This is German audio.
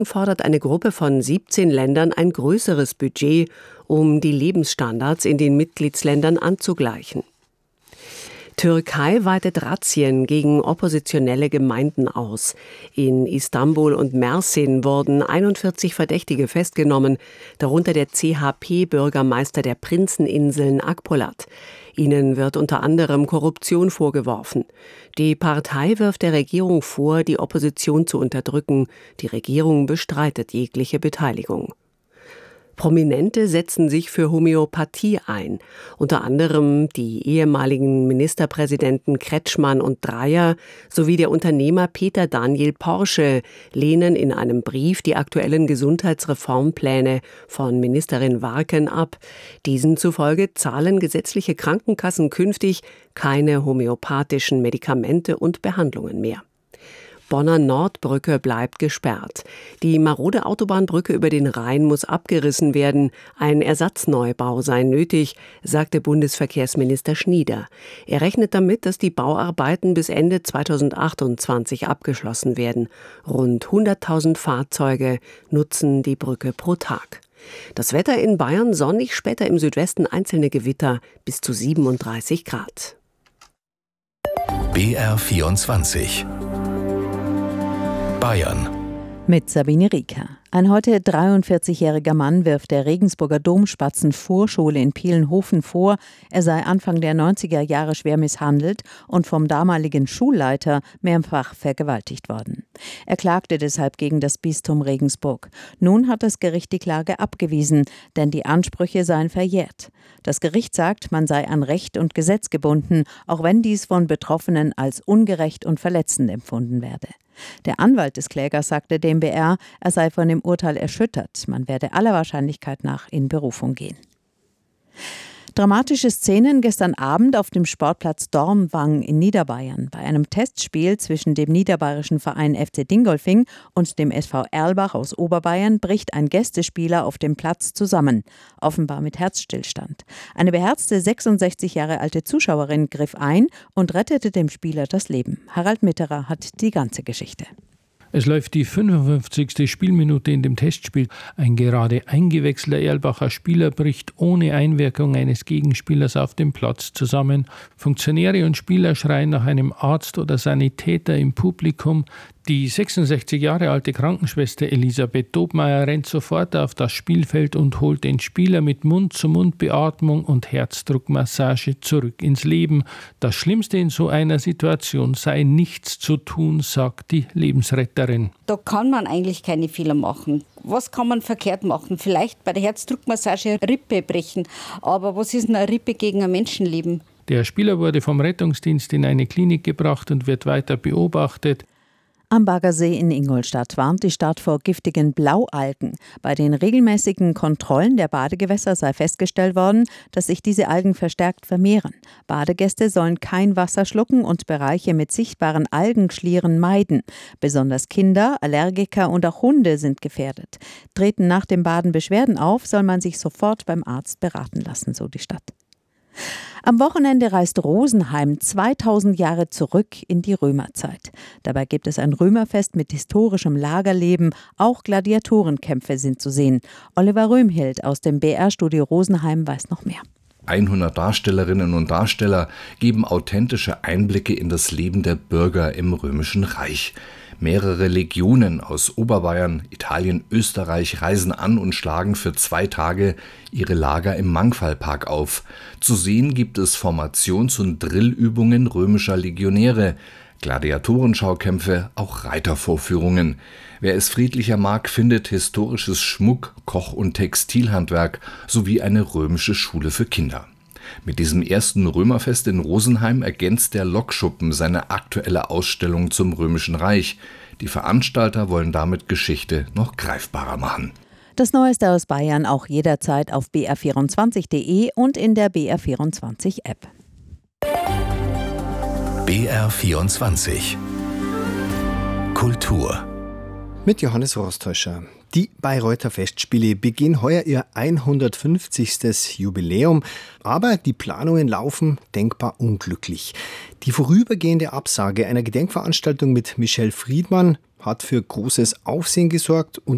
fordert eine Gruppe von 17 Ländern ein größeres Budget, um die Lebensstandards in den Mitgliedsländern anzugleichen. Türkei weitet Razzien gegen oppositionelle Gemeinden aus. In Istanbul und Mersin wurden 41 Verdächtige festgenommen, darunter der CHP-Bürgermeister der Prinzeninseln Akpolat. Ihnen wird unter anderem Korruption vorgeworfen. Die Partei wirft der Regierung vor, die Opposition zu unterdrücken. Die Regierung bestreitet jegliche Beteiligung. Prominente setzen sich für Homöopathie ein. Unter anderem die ehemaligen Ministerpräsidenten Kretschmann und Dreyer sowie der Unternehmer Peter Daniel Porsche lehnen in einem Brief die aktuellen Gesundheitsreformpläne von Ministerin Warken ab. Diesen zufolge zahlen gesetzliche Krankenkassen künftig keine homöopathischen Medikamente und Behandlungen mehr. Bonner Nordbrücke bleibt gesperrt. Die marode Autobahnbrücke über den Rhein muss abgerissen werden. Ein Ersatzneubau sei nötig, sagte Bundesverkehrsminister Schnieder. Er rechnet damit, dass die Bauarbeiten bis Ende 2028 abgeschlossen werden. Rund 100.000 Fahrzeuge nutzen die Brücke pro Tag. Das Wetter in Bayern sonnig, später im Südwesten einzelne Gewitter bis zu 37 Grad. BR24 Bayern. Mit Sabine Rieker. Ein heute 43-jähriger Mann wirft der Regensburger Domspatzen-Vorschule in Pielenhofen vor, er sei Anfang der 90er Jahre schwer misshandelt und vom damaligen Schulleiter mehrfach vergewaltigt worden. Er klagte deshalb gegen das Bistum Regensburg. Nun hat das Gericht die Klage abgewiesen, denn die Ansprüche seien verjährt. Das Gericht sagt, man sei an Recht und Gesetz gebunden, auch wenn dies von Betroffenen als ungerecht und verletzend empfunden werde. Der Anwalt des Klägers sagte dem BR, er sei von dem Urteil erschüttert. Man werde aller Wahrscheinlichkeit nach in Berufung gehen. Dramatische Szenen gestern Abend auf dem Sportplatz Dormwang in Niederbayern. Bei einem Testspiel zwischen dem niederbayerischen Verein FC Dingolfing und dem SV Erlbach aus Oberbayern bricht ein Gästespieler auf dem Platz zusammen, offenbar mit Herzstillstand. Eine beherzte 66 Jahre alte Zuschauerin griff ein und rettete dem Spieler das Leben. Harald Mitterer hat die ganze Geschichte. Es läuft die 55. Spielminute in dem Testspiel. Ein gerade eingewechselter Erlbacher Spieler bricht ohne Einwirkung eines Gegenspielers auf dem Platz zusammen. Funktionäre und Spieler schreien nach einem Arzt oder Sanitäter im Publikum. Die 66 Jahre alte Krankenschwester Elisabeth Dobmeier rennt sofort auf das Spielfeld und holt den Spieler mit Mund-zu-Mund-Beatmung und Herzdruckmassage zurück ins Leben. Das Schlimmste in so einer Situation sei nichts zu tun, sagt die Lebensretterin. Da kann man eigentlich keine Fehler machen. Was kann man verkehrt machen? Vielleicht bei der Herzdruckmassage Rippe brechen. Aber was ist denn eine Rippe gegen ein Menschenleben? Der Spieler wurde vom Rettungsdienst in eine Klinik gebracht und wird weiter beobachtet. Am Baggersee in Ingolstadt warnt die Stadt vor giftigen Blaualgen. Bei den regelmäßigen Kontrollen der Badegewässer sei festgestellt worden, dass sich diese Algen verstärkt vermehren. Badegäste sollen kein Wasser schlucken und Bereiche mit sichtbaren Algenschlieren meiden. Besonders Kinder, Allergiker und auch Hunde sind gefährdet. Treten nach dem Baden Beschwerden auf, soll man sich sofort beim Arzt beraten lassen, so die Stadt. Am Wochenende reist Rosenheim 2000 Jahre zurück in die Römerzeit. Dabei gibt es ein Römerfest mit historischem Lagerleben, auch Gladiatorenkämpfe sind zu sehen. Oliver Röhmhild aus dem BR-Studio Rosenheim weiß noch mehr. 100 Darstellerinnen und Darsteller geben authentische Einblicke in das Leben der Bürger im Römischen Reich. Mehrere Legionen aus Oberbayern, Italien, Österreich reisen an und schlagen für 2 Tage ihre Lager im Mangfallpark auf. Zu sehen gibt es Formations- und Drillübungen römischer Legionäre, Gladiatorenschaukämpfe, auch Reitervorführungen. Wer es friedlicher mag, findet historisches Schmuck-, Koch- und Textilhandwerk sowie eine römische Schule für Kinder. Mit diesem ersten Römerfest in Rosenheim ergänzt der Lokschuppen seine aktuelle Ausstellung zum Römischen Reich. Die Veranstalter wollen damit Geschichte noch greifbarer machen. Das Neueste aus Bayern auch jederzeit auf br24.de und in der BR24-App. BR24 Kultur mit Johannes Rostäuscher. Die Bayreuther Festspiele begehen heuer ihr 150. Jubiläum, aber die Planungen laufen denkbar unglücklich. Die vorübergehende Absage einer Gedenkveranstaltung mit Michel Friedmann hat für großes Aufsehen gesorgt und